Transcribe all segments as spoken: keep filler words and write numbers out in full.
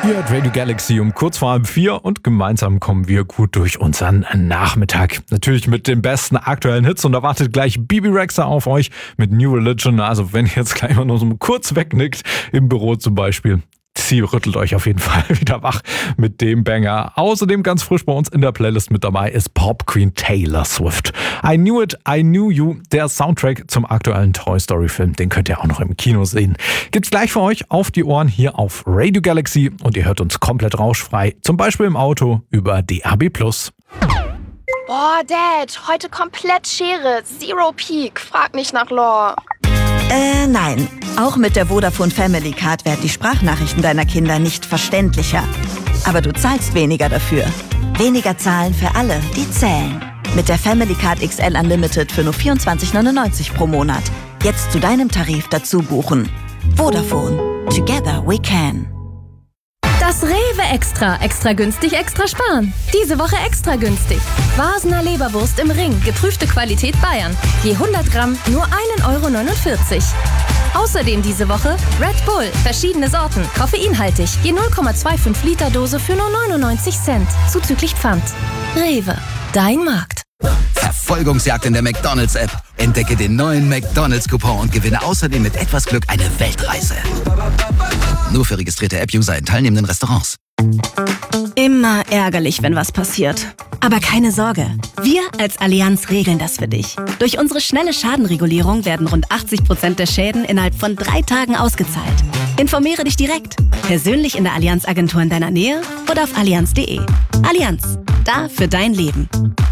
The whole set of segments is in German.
Ihr hört Radio Galaxy um kurz vor halb vier und gemeinsam kommen wir gut durch unseren Nachmittag. Natürlich mit den besten aktuellen Hits und da wartet gleich Bibi Rexha auf euch mit New Religion. Also wenn ihr jetzt gleich mal nur so kurz wegnickt, im Büro zum Beispiel, sie rüttelt euch auf jeden Fall wieder wach mit dem Banger. Außerdem ganz frisch bei uns in der Playlist mit dabei ist Pop Queen Taylor Swift. I Knew It, I Knew You, der Soundtrack zum aktuellen Toy Story Film, den könnt ihr auch noch im Kino sehen. Gibt's gleich für euch auf die Ohren hier auf Radio Galaxy und ihr hört uns komplett rauschfrei, zum Beispiel im Auto über D A B plus. Boah, Dad, heute komplett Schere, Zero Peak, frag nicht nach Lore. Äh, nein. Auch mit der Vodafone Family Card werden die Sprachnachrichten deiner Kinder nicht verständlicher. Aber du zahlst weniger dafür. Weniger zahlen für alle, die zählen. Mit der Family Card X L Unlimited für nur vierundzwanzig neunundneunzig pro Monat. Jetzt zu deinem Tarif dazu buchen. Vodafone. Together we can. Das Rewe Extra. Extra günstig, extra sparen. Diese Woche extra günstig. Vasener Leberwurst im Ring. Geprüfte Qualität Bayern. Je hundert Gramm nur ein Euro neunundvierzig. Außerdem diese Woche Red Bull. Verschiedene Sorten. Koffeinhaltig. Je null Komma fünfundzwanzig Liter Dose für nur neunundneunzig Cent. Zuzüglich Pfand. Rewe. Dein Markt. Verfolgungsjagd in der McDonald's-App. Entdecke den neuen McDonald's-Coupon und gewinne außerdem mit etwas Glück eine Weltreise. Nur für registrierte App-User in teilnehmenden Restaurants. Immer ärgerlich, wenn was passiert. Aber keine Sorge, wir als Allianz regeln das für dich. Durch unsere schnelle Schadenregulierung werden rund achtzig Prozent der Schäden innerhalb von drei Tagen ausgezahlt. Informiere dich direkt, persönlich in der Allianz-Agentur in deiner Nähe oder auf allianz punkt de. Allianz, da für dein Leben.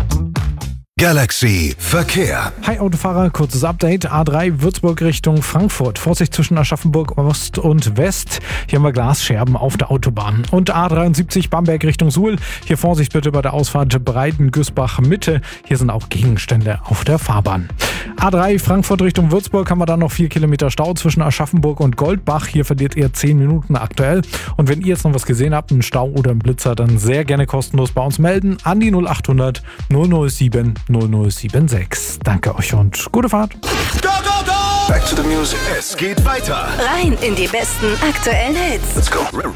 Galaxy Verkehr. Hi Autofahrer, kurzes Update. A drei Würzburg Richtung Frankfurt. Vorsicht zwischen Aschaffenburg Ost und West. Hier haben wir Glasscherben auf der Autobahn. Und A dreiundsiebzig Bamberg Richtung Suhl. Hier Vorsicht bitte bei der Ausfahrt Breiten-Güßbach Mitte. Hier sind auch Gegenstände auf der Fahrbahn. A drei Frankfurt Richtung Würzburg haben wir dann noch vier Kilometer Stau zwischen Aschaffenburg und Goldbach. Hier verliert ihr zehn Minuten aktuell. Und wenn ihr jetzt noch was gesehen habt, einen Stau oder einen Blitzer, dann sehr gerne kostenlos bei uns melden an die null acht hundert null null sieben null null sieben sechs. Danke euch und gute Fahrt. Go, go, go! Back to the music. Es geht weiter. Rein in die besten aktuellen Hits. Let's go.